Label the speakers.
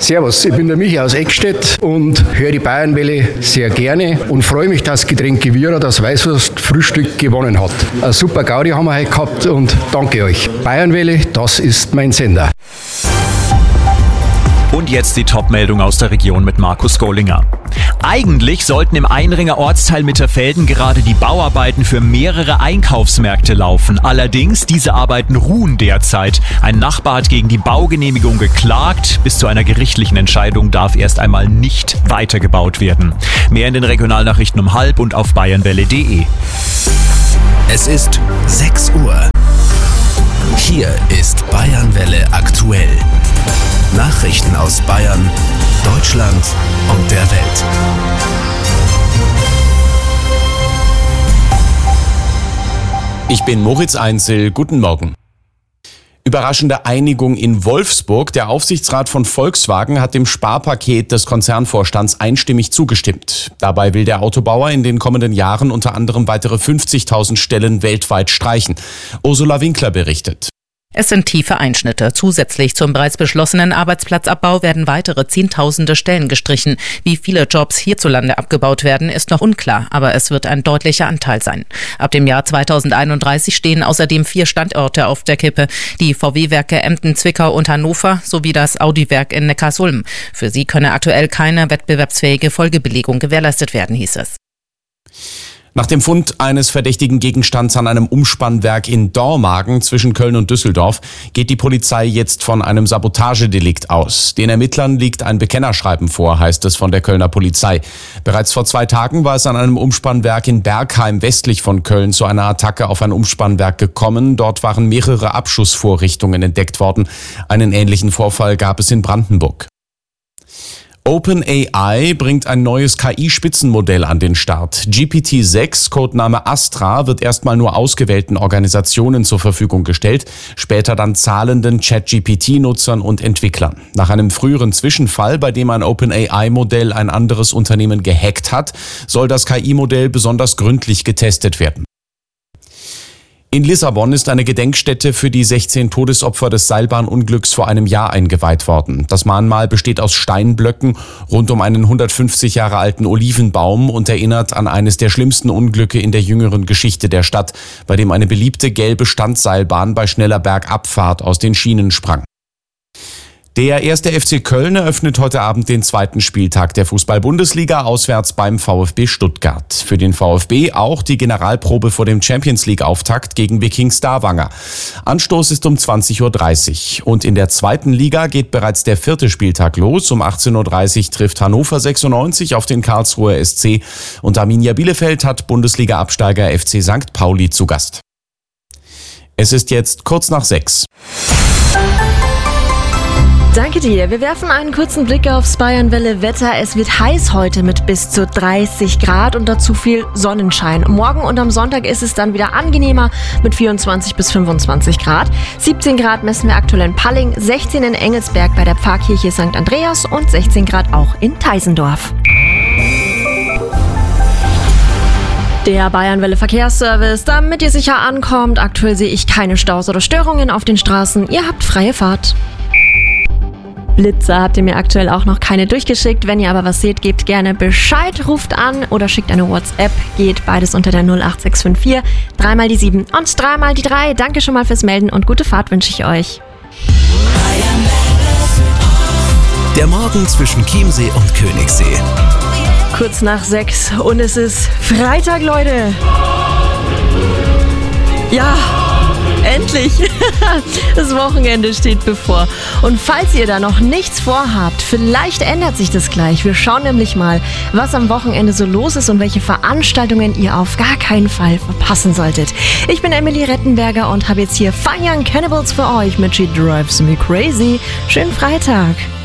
Speaker 1: Servus, ich bin der Michi aus Eckstedt und höre die Bayernwelle sehr gerne und freue mich, dass Getränke Vira das Weißwurst-Frühstück gewonnen hat. Eine super Gaudi haben wir heute gehabt und danke euch. Bayernwelle, das ist mein Sender.
Speaker 2: Und jetzt die Top-Meldung aus der Region mit Markus Gollinger. Eigentlich sollten im Einringer Ortsteil Mitterfelden gerade die Bauarbeiten für mehrere Einkaufsmärkte laufen. Allerdings, diese Arbeiten ruhen derzeit. Ein Nachbar hat gegen die Baugenehmigung geklagt. Bis zu einer gerichtlichen Entscheidung darf erst einmal nicht weitergebaut werden. Mehr in den Regionalnachrichten um 12:30 und auf bayernwelle.de.
Speaker 3: Es ist 6 Uhr. Hier ist Bayernwelle aktuell. Nachrichten aus Bayern, Deutschland und der Welt.
Speaker 4: Ich bin Moritz Einzel, guten Morgen. Überraschende Einigung in Wolfsburg. Der Aufsichtsrat von Volkswagen hat dem Sparpaket des Konzernvorstands einstimmig zugestimmt. Dabei will der Autobauer in den kommenden Jahren unter anderem weitere 50.000 Stellen weltweit streichen. Ursula Winkler berichtet.
Speaker 5: Es sind tiefe Einschnitte. Zusätzlich zum bereits beschlossenen Arbeitsplatzabbau werden weitere Zehntausende Stellen gestrichen. Wie viele Jobs hierzulande abgebaut werden, ist noch unklar, aber es wird ein deutlicher Anteil sein. Ab dem Jahr 2031 stehen außerdem 4 Standorte auf der Kippe. Die VW-Werke Emden, Zwickau und Hannover sowie das Audi-Werk in Neckarsulm. Für sie könne aktuell keine wettbewerbsfähige Folgebelegung gewährleistet werden, hieß es.
Speaker 4: Nach dem Fund eines verdächtigen Gegenstands an einem Umspannwerk in Dormagen zwischen Köln und Düsseldorf geht die Polizei jetzt von einem Sabotagedelikt aus. Den Ermittlern liegt ein Bekennerschreiben vor, heißt es von der Kölner Polizei. Bereits vor 2 Tagen war es an einem Umspannwerk in Bergheim westlich von Köln zu einer Attacke auf ein Umspannwerk gekommen. Dort waren mehrere Abschussvorrichtungen entdeckt worden. Einen ähnlichen Vorfall gab es in Brandenburg. OpenAI bringt ein neues KI-Spitzenmodell an den Start. GPT-6, Codename Astra, wird erstmal nur ausgewählten Organisationen zur Verfügung gestellt, später dann zahlenden ChatGPT-Nutzern und Entwicklern. Nach einem früheren Zwischenfall, bei dem ein OpenAI-Modell ein anderes Unternehmen gehackt hat, soll das KI-Modell besonders gründlich getestet werden. In Lissabon ist eine Gedenkstätte für die 16 Todesopfer des Seilbahnunglücks vor einem Jahr eingeweiht worden. Das Mahnmal besteht aus Steinblöcken rund um einen 150 Jahre alten Olivenbaum und erinnert an eines der schlimmsten Unglücke in der jüngeren Geschichte der Stadt, bei dem eine beliebte gelbe Standseilbahn bei schneller Bergabfahrt aus den Schienen sprang. Der 1. FC Köln eröffnet heute Abend den 2. Spieltag der Fußball-Bundesliga auswärts beim VfB Stuttgart. Für den VfB auch die Generalprobe vor dem Champions-League-Auftakt gegen Viking Stavanger. Anstoß ist um 20.30 Uhr. Und in der 2. Liga geht bereits der 4. Spieltag los. Um 18.30 Uhr trifft Hannover 96 auf den Karlsruher SC. Und Arminia Bielefeld hat Bundesliga-Absteiger FC St. Pauli zu Gast. Es ist jetzt kurz nach 6.
Speaker 6: Danke dir. Wir werfen einen kurzen Blick aufs Bayernwelle-Wetter. Es wird heiß heute mit bis zu 30 Grad und dazu viel Sonnenschein. Morgen und am Sonntag ist es dann wieder angenehmer mit 24 bis 25 Grad. 17 Grad messen wir aktuell in Palling, 16 in Engelsberg bei der Pfarrkirche St. Andreas und 16 Grad auch in Teisendorf. Der Bayernwelle Verkehrsservice, damit ihr sicher ankommt. Aktuell sehe ich keine Staus oder Störungen auf den Straßen. Ihr habt freie Fahrt. Blitzer habt ihr mir aktuell auch noch keine durchgeschickt. Wenn ihr aber was seht, gebt gerne Bescheid, ruft an oder schickt eine WhatsApp. Geht beides unter der 08654 3 die 7 und 3 die 3. Danke schon mal fürs Melden und gute Fahrt wünsche ich euch.
Speaker 3: Der Morgen zwischen Chiemsee und Königssee.
Speaker 6: Kurz nach 6 und es ist Freitag, Leute. Ja, endlich. Das Wochenende steht bevor. Und falls ihr da noch nichts vorhabt, vielleicht ändert sich das gleich. Wir schauen nämlich mal, was am Wochenende so los ist und welche Veranstaltungen ihr auf gar keinen Fall verpassen solltet. Ich bin Emily Rettenberger und habe jetzt hier Fine Young Cannibals für euch mit She Drives Me Crazy. Schönen Freitag.